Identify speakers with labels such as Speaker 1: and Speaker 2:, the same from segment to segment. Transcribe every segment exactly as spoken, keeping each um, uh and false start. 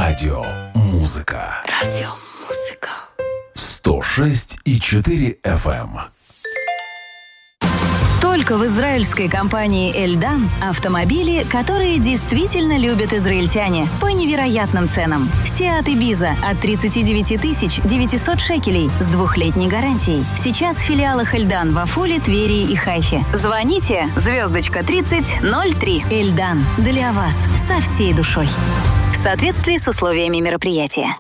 Speaker 1: Радио Музыка.
Speaker 2: Радио Музыка.
Speaker 1: сто шесть и четыре эф эм.
Speaker 3: Только в израильской компании «Эльдан» автомобили, которые действительно любят израильтяне, по невероятным ценам. Seat Ibiza от тридцать девять тысяч девятьсот шекелей с двухлетней гарантией. Сейчас в филиалах «Эльдан» в Афуле, Твери и Хайфе. Звоните звездочка тридцать ноль три. «Эльдан» для вас со всей душой. В соответствии с условиями мероприятия.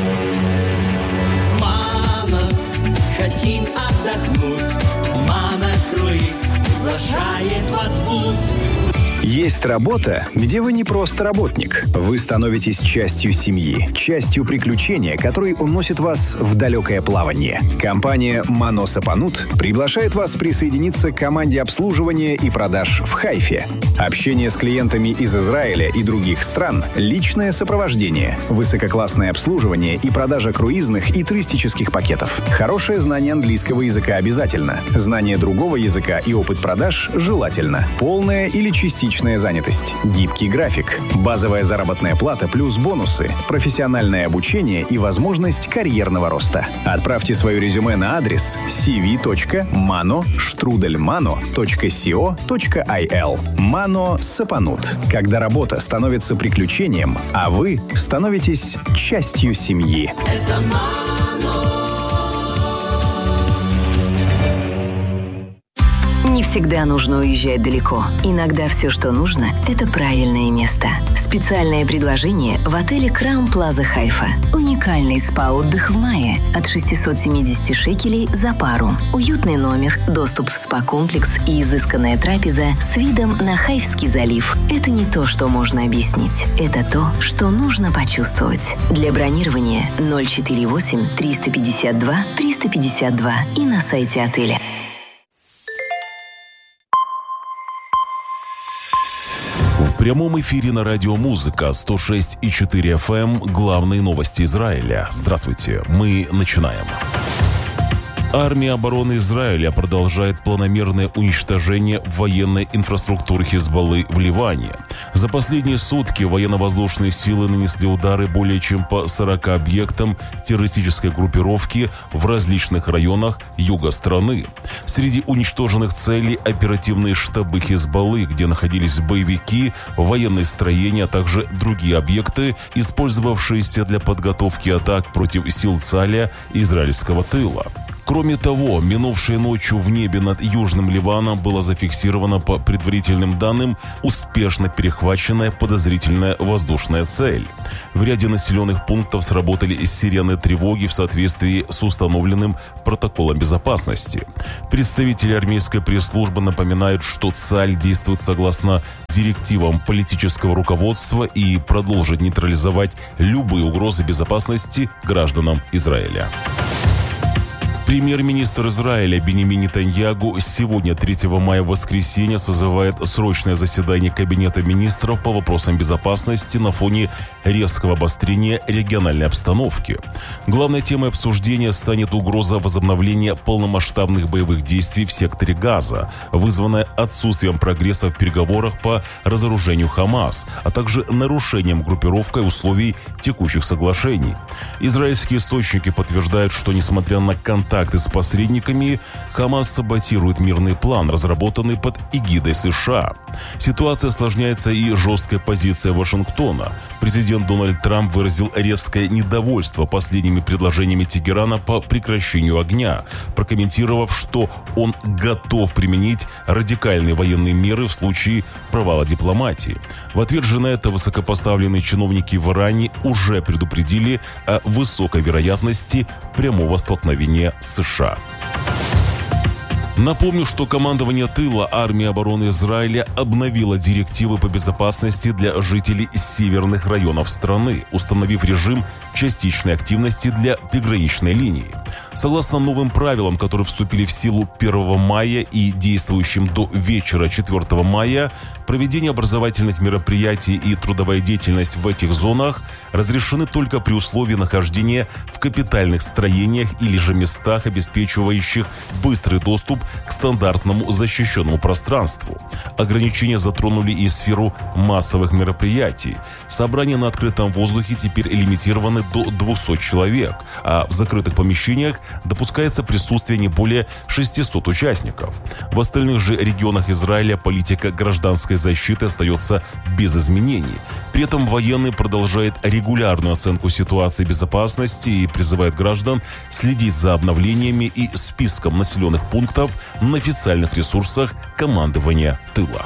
Speaker 4: С Мано хотим отдохнуть. Мано круиз приглашает вас в путь.
Speaker 5: Есть работа, где вы не просто работник. Вы становитесь частью семьи, частью приключения, который уносит вас в далекое плавание. Компания «Мано Сапанут» приглашает вас присоединиться к команде обслуживания и продаж в Хайфе. Общение с клиентами из Израиля и других стран, личное сопровождение, высококлассное обслуживание и продажа круизных и туристических пакетов. Хорошее знание английского языка обязательно. Знание другого языка и опыт продаж желательно. Полная или частичная занятость. Гибкий график. Базовая заработная плата плюс бонусы. Профессиональное обучение и возможность карьерного роста. Отправьте свое резюме на адрес си ви точка мано штрудель мано точка сио точка ай эл. Мано Сапанут. Когда работа становится приключением, а вы становитесь частью семьи.
Speaker 4: Это Мано.
Speaker 3: Не всегда нужно уезжать далеко. Иногда все, что нужно, это правильное место. Специальное предложение в отеле Краун Плаза Хайфа. Уникальный спа-отдых в мае от шестьсот семьдесят шекелей за пару. Уютный номер, доступ в спа-комплекс и изысканная трапеза с видом на Хайфский залив. Это не то, что можно объяснить. Это то, что нужно почувствовать. Для бронирования ноль четыре восемь триста пятьдесят два триста пятьдесят два и на сайте отеля.
Speaker 1: В прямом эфире на радио Музыка сто шесть и четыре эф эм. Главные новости Израиля. Здравствуйте, мы начинаем. Армия обороны Израиля продолжает планомерное уничтожение военной инфраструктуры Хизбаллы в Ливане. За последние сутки военно-воздушные силы нанесли удары более чем по сорока объектам террористической группировки в различных районах юга страны. Среди уничтоженных целей оперативные штабы Хизбаллы, где находились боевики, военные строения, а также другие объекты, использовавшиеся для подготовки атак против сил Цаля и израильского тыла. Кроме того, минувшей ночью в небе над Южным Ливаном была зафиксирована, по предварительным данным, успешно перехваченная подозрительная воздушная цель. В ряде населенных пунктов сработали сирены тревоги в соответствии с установленным протоколом безопасности. Представители армейской пресс-службы напоминают, что Цаль действует согласно директивам политического руководства и продолжит нейтрализовать любые угрозы безопасности гражданам Израиля. Премьер-министр Израиля Биньямин Нетаньяху сегодня, третьего мая, в воскресенье, созывает срочное заседание Кабинета министров по вопросам безопасности на фоне резкого обострения региональной обстановки. Главной темой обсуждения станет угроза возобновления полномасштабных боевых действий в секторе Газа, вызванная отсутствием прогресса в переговорах по разоружению Хамас, а также нарушением группировкой условий текущих соглашений. Израильские источники подтверждают, что, несмотря на контакт с посредниками, Хамас саботирует мирный план, разработанный под эгидой США. Ситуация осложняется и жесткой позицией Вашингтона. Президент Дональд Трамп выразил резкое недовольство последними предложениями Тегерана по прекращению огня, прокомментировав, что он готов применить радикальные военные меры в случае провала дипломатии. В ответ же на это высокопоставленные чиновники в Иране уже предупредили о высокой вероятности прямого столкновения с США. Напомню, что командование тыла армии обороны Израиля обновило директивы по безопасности для жителей северных районов страны, установив режим частичной активности для приграничной линии. Согласно новым правилам, которые вступили в силу первого мая и действующим до вечера четвёртого мая, проведение образовательных мероприятий и трудовая деятельность в этих зонах разрешены только при условии нахождения в капитальных строениях или же местах, обеспечивающих быстрый доступ к стандартному защищенному пространству. Ограничения затронули и сферу массовых мероприятий. Собрания на открытом воздухе теперь лимитированы до двухсот человек, а в закрытых помещениях допускается присутствие не более шестисот участников. В остальных же регионах Израиля политика гражданской защиты остается без изменений. При этом военные продолжают регулярную оценку ситуации безопасности и призывают граждан следить за обновлениями и списком населенных пунктов на официальных ресурсах командования тыла.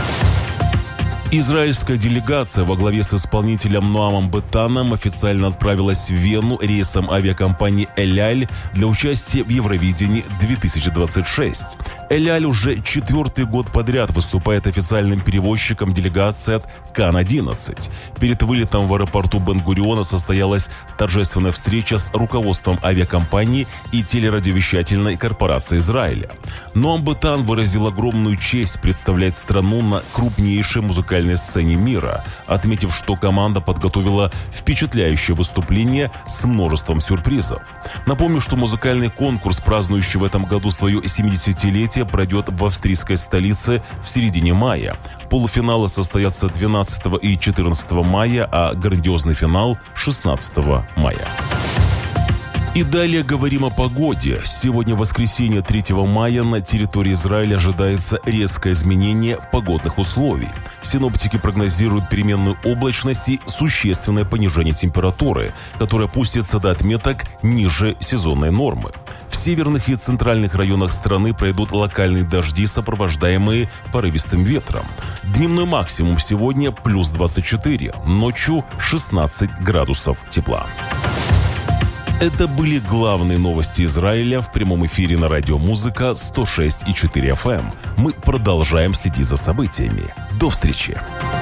Speaker 1: Израильская делегация во главе с исполнителем Ноамом Бетаном официально отправилась в Вену рейсом авиакомпании «Эль Аль» для участия в Евровидении две тысячи двадцать шесть. «Эль Аль» уже четвертый год подряд выступает официальным перевозчиком делегации от Кан одиннадцать. Перед вылетом в аэропорту Бен-Гуриона состоялась торжественная встреча с руководством авиакомпании и телерадиовещательной корпорации Израиля. Ноам Бетан выразил огромную честь представлять страну на крупнейшей музыкальной сцене мира, отметив, что команда подготовила впечатляющее выступление с множеством сюрпризов. Напомню, что музыкальный конкурс, празднующий в этом году свое семидесятилетие, пройдет в австрийской столице в середине мая. Полуфиналы состоятся двенадцатого и четырнадцатого мая, а грандиозный финал шестнадцатого мая. И далее говорим о погоде. Сегодня, воскресенье, третьего мая, на территории Израиля ожидается резкое изменение погодных условий. Синоптики прогнозируют переменную облачность и существенное понижение температуры, которое опустится до отметок ниже сезонной нормы. В северных и центральных районах страны пройдут локальные дожди, сопровождаемые порывистым ветром. Дневной максимум сегодня плюс двадцать четыре, ночью шестнадцать градусов тепла. Это были главные новости Израиля в прямом эфире на радио «Музыка» сто шесть и четыре эф эм. Мы продолжаем следить за событиями. До встречи!